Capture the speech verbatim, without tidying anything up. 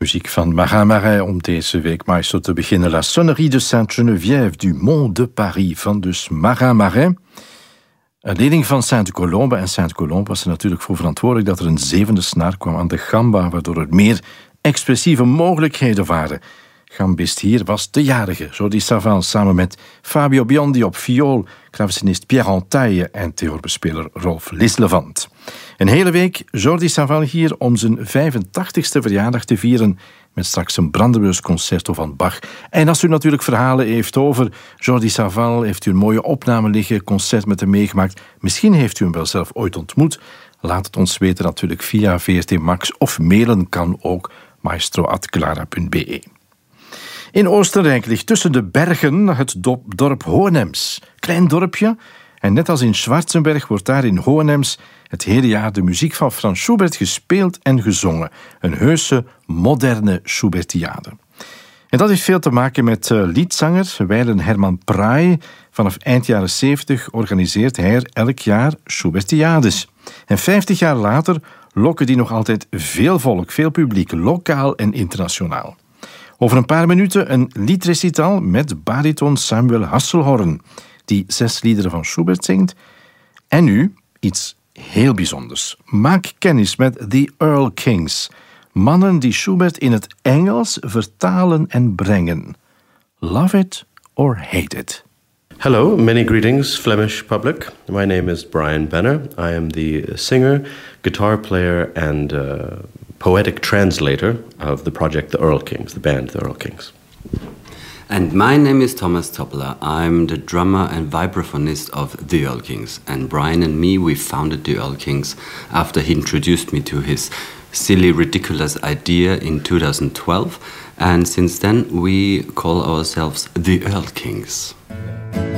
muziek van Marin Marin om deze week maestro te beginnen. La Sonnerie de Sainte-Geneviève du Mont de Paris van dus Marin Marin. Een leerling van Sainte-Colombe. En Sainte-Colombe was er natuurlijk voor verantwoordelijk dat er een zevende snaar kwam aan de gamba, waardoor er meer expressieve mogelijkheden waren. Gambist hier was de jarige Jordi Savall samen met Fabio Biondi op viool, klavecinist Pierre Antaille en theorbespeler Rolf Lislevant. Een hele week Jordi Savall hier om zijn vijfentachtigste verjaardag te vieren met straks een Brandenburgsconcerto van Bach. En als u natuurlijk verhalen heeft over Jordi Savall, heeft u een mooie opname liggen, concert met hem meegemaakt, misschien heeft u hem wel zelf ooit ontmoet, laat het ons weten natuurlijk via V R T Max of mailen kan ook maestro at clara punt b e. In Oostenrijk ligt tussen de bergen het dorp Hohenems. Klein dorpje. En net als in Schwarzenberg wordt daar in Hohenems het hele jaar de muziek van Franz Schubert gespeeld en gezongen. Een heuse, moderne Schubertiade. En dat heeft veel te maken met uh, liedzanger wijlen Herman Praai. Vanaf eind jaren zeventig organiseert hij er elk jaar Schubertiades. En vijftig jaar later lokken die nog altijd veel volk, veel publiek, lokaal en internationaal. Over een paar minuten een liedrecital met bariton Samuel Hasselhorn, die zes liederen van Schubert zingt. En nu iets heel bijzonders. Maak kennis met The Earl Kings. Mannen die Schubert in het Engels vertalen en brengen. Love it or hate it. Hello, many greetings, Flemish public. My name is Brian Benner. I am the singer, guitar player and uh, poetic translator of the project The Earl Kings, the band The Earl Kings. And my name is Thomas Toppler. I'm the drummer and vibraphonist of The Earl Kings. And Brian and me, we founded The Earl Kings after he introduced me to his silly, ridiculous idea in two thousand twelve. And since then, we call ourselves The Earl Kings.